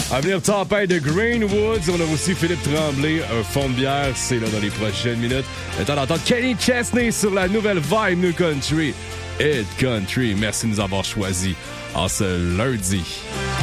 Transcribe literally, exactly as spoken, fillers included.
À venir, tempête de Greenwoods. On a aussi Philippe Tremblay, un fond de bière. C'est là dans les prochaines minutes. Le temps d'entendre Kenny Chesney sur la nouvelle Vibe New Country. Hit Country. Merci de nous avoir choisis en ce lundi.